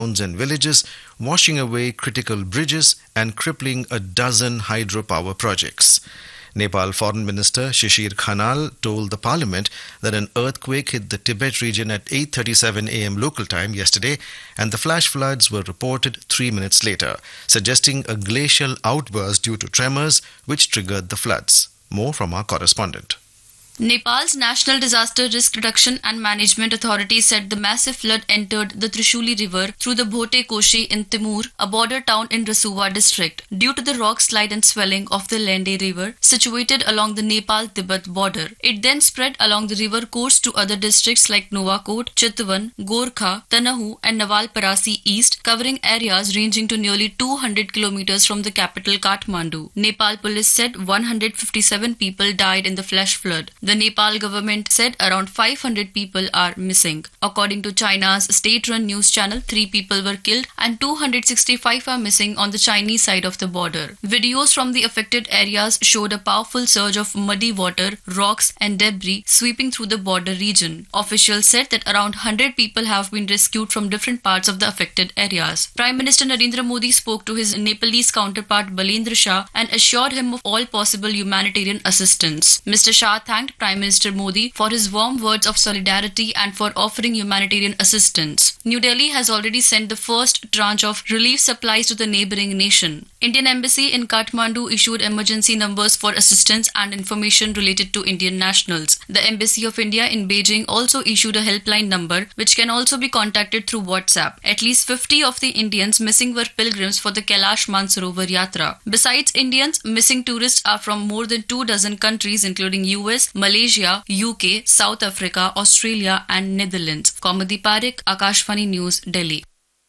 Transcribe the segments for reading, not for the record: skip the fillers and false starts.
towns and villages, washing away critical bridges and crippling a dozen hydropower projects. Nepal Foreign Minister Shishir Khanal told the parliament that an earthquake hit the Tibet region at 8:37 a.m. local time yesterday and the flash floods were reported 3 minutes later, suggesting a glacial outburst due to tremors which triggered the floods. More from our correspondent. Nepal's National Disaster Risk Reduction and Management Authority said the massive flood entered the Trishuli River through the Bhote Koshi in Timur, a border town in Rasuwa district, due to the rock slide and swelling of the Lende River situated along the Nepal-Tibet border. It then spread along the river course to other districts like Nuwakot, Chitwan, Gorkha, Tanahu and Nawal Parasi East, covering areas ranging to nearly 200 kilometers from the capital Kathmandu. Nepal police said 157 people died in the flash flood. The Nepal government said around 500 people are missing. According to China's state-run news channel, 3 people were killed and 265 are missing on the Chinese side of the border. Videos from the affected areas showed a powerful surge of muddy water, rocks and debris sweeping through the border region. Officials said that around 100 people have been rescued from different parts of the affected areas. Prime Minister Narendra Modi spoke to his Nepalese counterpart Balendra Shah and assured him of all possible humanitarian assistance. Mr. Shah thanked Prime Minister Modi for his warm words of solidarity and for offering humanitarian assistance. New Delhi has already sent the first tranche of relief supplies to the neighbouring nation. Indian Embassy in Kathmandu issued emergency numbers for assistance and information related to Indian nationals. The Embassy of India in Beijing also issued a helpline number which can also be contacted through WhatsApp. At least 50 of the Indians missing were pilgrims for the Kailash Mansarovar Yatra. Besides Indians, missing tourists are from more than 24 countries including US, Malaysia, UK, South Africa, Australia and Netherlands. Kaumudi Parekh, Akashvani News, Delhi.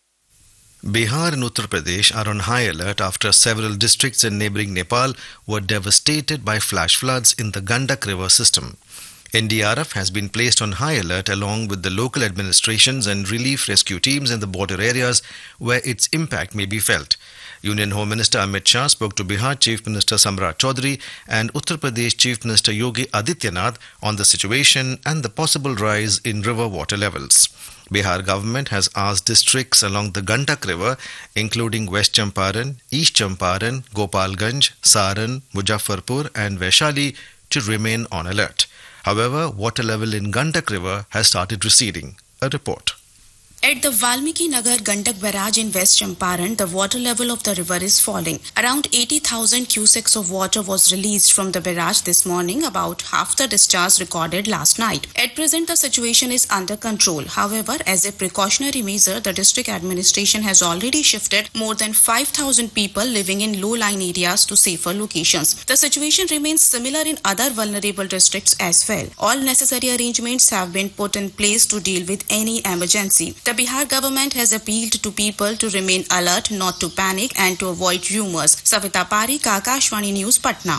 Bihar and Uttar Pradesh are on high alert after several districts in neighbouring Nepal were devastated by flash floods in the Gandak River system. NDRF has been placed on high alert along with the local administrations and relief rescue teams in the border areas where its impact may be felt. Union Home Minister Amit Shah spoke to Bihar Chief Minister Samrat Chaudhary and Uttar Pradesh Chief Minister Yogi Adityanath on the situation and the possible rise in river water levels. Bihar government has asked districts along the Gandak River, including West Champaran, East Champaran, Gopalganj, Saran, Muzaffarpur and Vaishali to remain on alert. However, water level in Gandak River has started receding. A report. At the Valmiki Nagar Gandak Barrage in West Champaran, the water level of the river is falling. Around 80,000 cusecs of water was released from the barrage this morning, about half the discharge recorded last night. At present, the situation is under control. However, as a precautionary measure, the district administration has already shifted more than 5,000 people living in low-lying areas to safer locations. The situation remains similar in other vulnerable districts as well. All necessary arrangements have been put in place to deal with any emergency. The Bihar government has appealed to people to remain alert, not to panic and to avoid rumours. Savita Parekh, Akashvani News, Patna.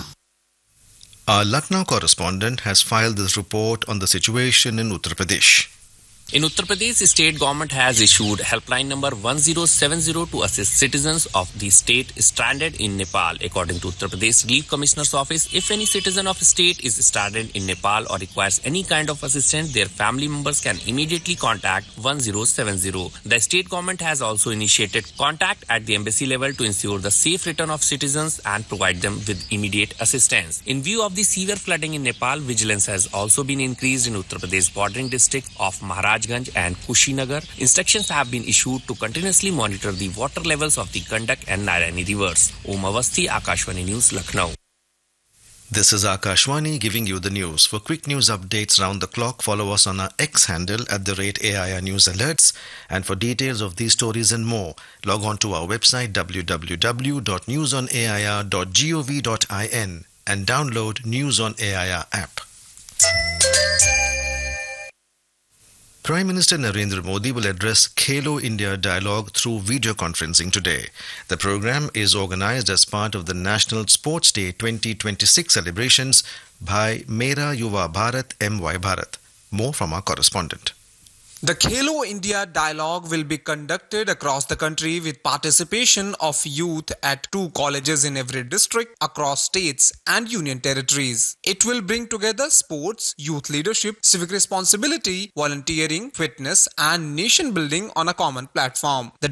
Our Lucknow correspondent has filed this report on the situation in Uttar Pradesh. In Uttar Pradesh, the state government has issued helpline number 1070 to assist citizens of the state stranded in Nepal. According to Uttar Pradesh Relief Commissioner's Office, if any citizen of a state is stranded in Nepal or requires any kind of assistance, their family members can immediately contact 1070. The state government has also initiated contact at the embassy level to ensure the safe return of citizens and provide them with immediate assistance. In view of the severe flooding in Nepal, vigilance has also been increased in Uttar Pradesh bordering districts of Maharashtra and Kushinagar. Instructions have been issued to continuously monitor the water levels of the Gandak and Narayani rivers. Om Avasthi, Akashvani News, Lucknow. This is Akashvani giving you the news. For quick news updates round the clock, follow us on our X handle @AIR News Alerts. And for details of these stories and more, log on to our website www.newsonair.gov.in and download News on AIR app. Prime Minister Narendra Modi will address Khelo India Dialogue through video conferencing today. The program is organized as part of the National Sports Day 2026 celebrations by Mera Yuva Bharat MY Bharat. More from our correspondent. The Khelo India Dialogue will be conducted across the country with participation of youth at 2 colleges in every district across states and union territories. It will bring together sports, youth leadership, civic responsibility, volunteering, fitness and nation building on a common platform. The